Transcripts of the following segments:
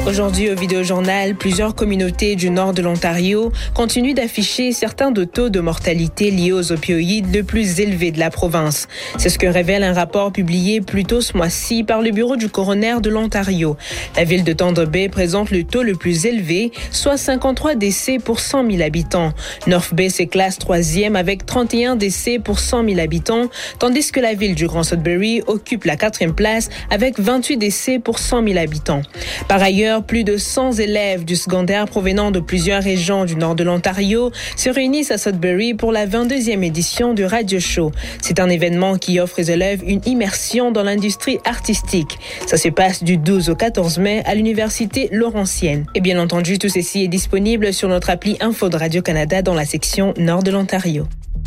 Aujourd'hui, au Vidéojournal, plusieurs communautés du nord de l'Ontario continuent d'afficher certains de taux de mortalité liés aux opioïdes le plus élevés de la province. C'est ce que révèle un rapport publié plus tôt ce mois-ci par le bureau du coroner de l'Ontario. La ville de Thunder Bay présente le taux le plus élevé, soit 53 décès pour 100 000 habitants. North Bay se classe 3e avec 31 décès pour 100 000 habitants, tandis que la ville du Grand Sudbury occupe la 4e place avec 28 décès pour 100 000 habitants. Par ailleurs, plus de 100 élèves du secondaire provenant de plusieurs régions du nord de l'Ontario se réunissent à Sudbury pour la 22e édition du Radio Show. C'est un événement qui offre aux élèves une immersion dans l'industrie artistique. Ça se passe du 12 au 14 mai à l'Université Laurentienne. Et bien entendu, tout ceci est disponible sur notre appli Info de Radio-Canada dans la section nord de l'Ontario.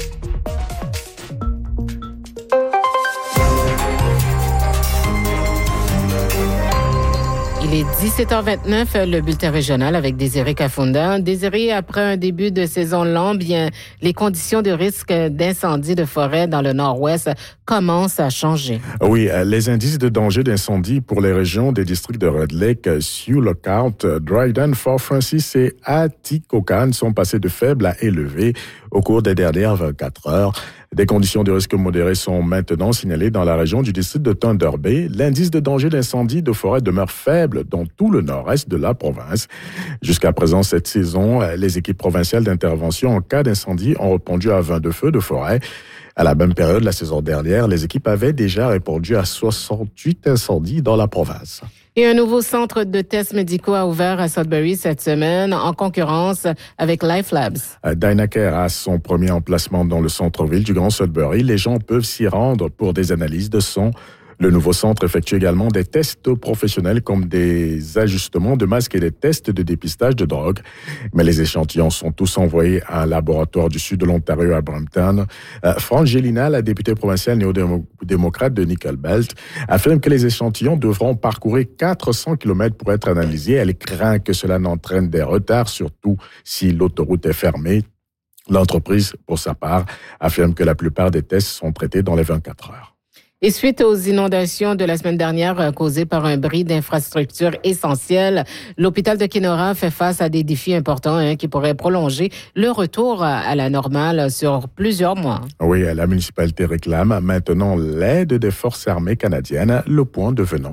Il est 17h29, le bulletin régional avec Désiré Kafunda. Désiré, après un début de saison lent, bien, les conditions de risque d'incendie de forêt dans le nord-ouest commencent à changer. Oui, les indices de danger d'incendie pour les régions des districts de Red Lake, Sioux Lookout, Dryden, Fort Francis et Atikokan sont passés de faibles à élevés au cours des dernières 24 heures. Des conditions de risque modéré sont maintenant signalées dans la région du district de Thunder Bay. L'indice de danger d'incendie de forêt demeure faible dans tout le nord-est de la province. Jusqu'à présent, cette saison, les équipes provinciales d'intervention en cas d'incendie ont répondu à 22 feux de forêt. À la même période, la saison dernière, les équipes avaient déjà répondu à 68 incendies dans la province. Et un nouveau centre de tests médicaux a ouvert à Sudbury cette semaine en concurrence avec Life Labs. Dynacare a son premier emplacement dans le centre-ville du Grand Sudbury. Les gens peuvent s'y rendre pour des analyses de sang. Le nouveau centre effectue également des tests professionnels comme des ajustements de masques et des tests de dépistage de drogue. Mais les échantillons sont tous envoyés à un laboratoire du sud de l'Ontario à Brampton. Franck Gélina, la députée provinciale néo-démocrate de Nickel Belt, affirme que les échantillons devront parcourir 400 km pour être analysés. Elle craint que cela n'entraîne des retards, surtout si l'autoroute est fermée. L'entreprise, pour sa part, affirme que la plupart des tests sont traités dans les 24 heures. Et suite aux inondations de la semaine dernière causées par un bris d'infrastructures essentielles, l'hôpital de Kenora fait face à des défis importants qui pourraient prolonger le retour à la normale sur plusieurs mois. Oui, la municipalité réclame maintenant l'aide des forces armées canadiennes, le point devenant